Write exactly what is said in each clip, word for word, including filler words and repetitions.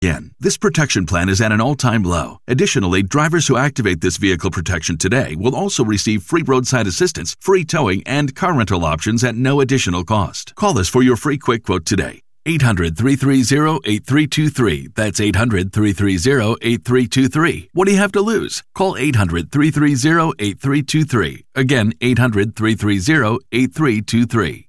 Again, this protection plan is at an all-time low. Additionally, drivers who activate this vehicle protection today will also receive free roadside assistance, free towing, and car rental options at no additional cost. Call us for your free quick quote today. eight hundred, three three zero, eight three two three. That's eight hundred, three three zero, eight three two three. What do you have to lose? Call eight hundred, three three zero, eight three two three. Again, eight hundred, three three zero, eight three two three.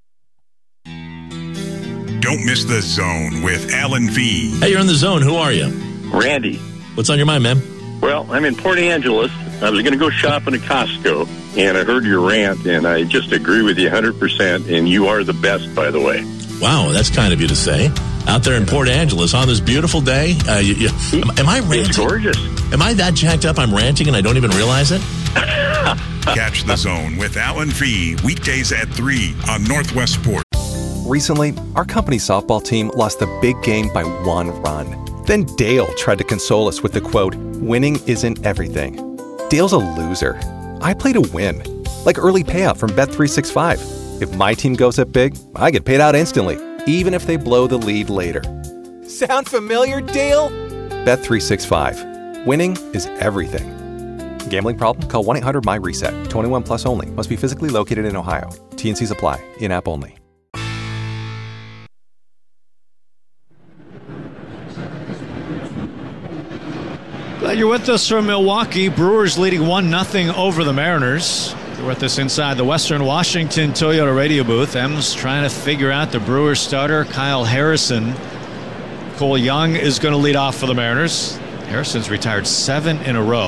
Don't miss The Zone with Alan V. Hey, you're in The Zone. Who are you? Randy. What's on your mind, man? Well, I'm in Port Angeles. I was going to go shopping at Costco, and I heard your rant, and I just agree with you one hundred percent, and you are the best, by the way. Wow, that's kind of you to say. Out there in Port Angeles on this beautiful day. Uh, you, you, am, am I ranting? It's gorgeous. Am I that jacked up I'm ranting and I don't even realize it? Catch The Zone with Alan V. Weekdays at three on Northwest Sports. Recently, our company softball team lost the big game by one run. Then Dale tried to console us with the quote, "Winning isn't everything." Dale's a loser. I play to win. Like early payout from Bet three sixty-five. If my team goes up big, I get paid out instantly, even if they blow the lead later. Sound familiar, Dale? Bet three sixty-five. Winning is everything. Gambling problem? Call one eight hundred M Y reset. twenty-one plus only. Must be physically located in Ohio. T and Cs apply. In-app only. Glad you're with us from Milwaukee. Brewers leading one nothing over the Mariners. You're with us inside the Western Washington Toyota radio booth. M's trying to figure out the Brewers starter, Kyle Harrison. Cole Young is going to lead off for the Mariners. Harrison's retired seven in a row.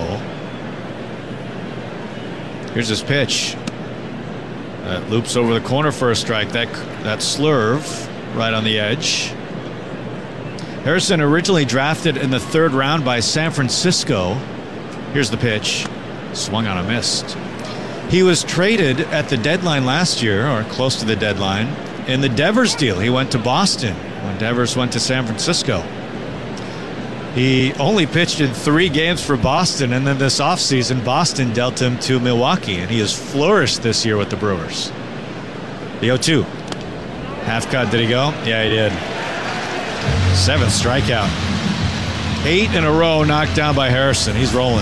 Here's his pitch. That loops over the corner for a strike. That, that slurve right on the edge. Harrison originally drafted in the third round by San Francisco. Here's the pitch. Swung on a missed. He was traded at the deadline last year, or close to the deadline, in the Devers deal. He went to Boston when Devers went to San Francisco. He only pitched in three games for Boston, and then this offseason, Boston dealt him to Milwaukee, and he has flourished this year with the Brewers. The oh two. Half cut, did he go? Yeah, he did. Seventh strikeout. Eight in a row knocked down by Harrison. He's rolling.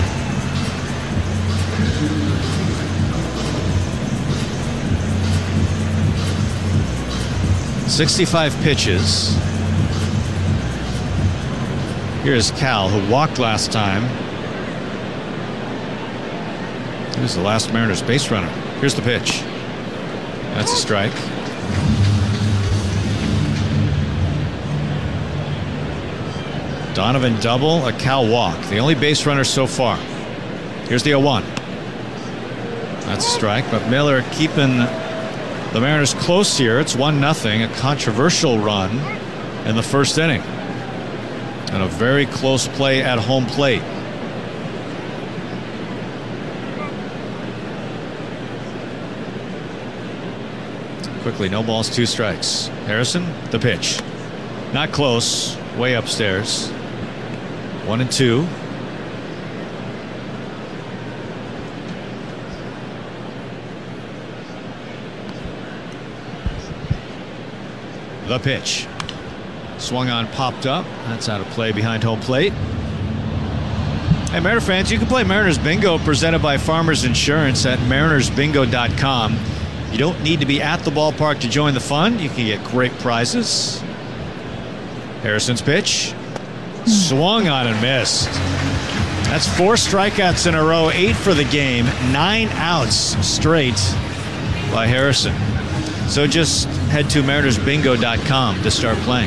sixty-five pitches. Here's Cal, who walked last time. He was the last Mariners base runner. Here's the pitch. That's a strike. Donovan double, a Cal walk. The only base runner so far. Here's the oh one. That's a strike, but Miller keeping the Mariners close here. It's one nothing, a controversial run in the first inning. And a very close play at home plate. Quickly, no balls, two strikes. Harrison, the pitch. Not close, way upstairs. One and two. The pitch. Swung on, popped up. That's out of play behind home plate. Hey, Mariner fans, you can play Mariners Bingo presented by Farmers Insurance at mariners bingo dot com. You don't need to be at the ballpark to join the fun. You can get great prizes. Harrison's pitch. Swung on and missed. That's four strikeouts in a row, eight for the game, nine outs straight by Harrison. So just head to mariners bingo dot com to start playing.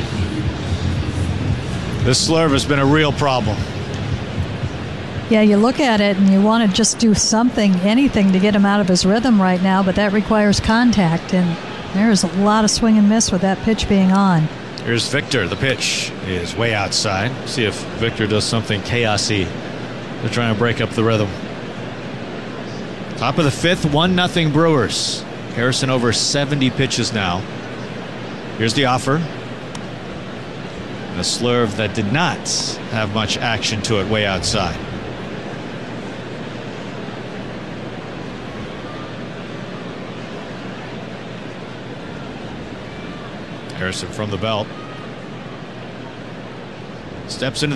This slurve has been a real problem. Yeah, you look at it and you want to just do something, anything to get him out of his rhythm right now, but that requires contact, and there's a lot of swing and miss with that pitch being on. Here's Victor. The pitch is way outside. See if Victor does something chaosy to try and break up the rhythm. Top of the fifth, one nothing Brewers. Harrison over seventy pitches now. Here's the offer. And a slurve that did not have much action to it way outside. Harrison from the belt. Steps into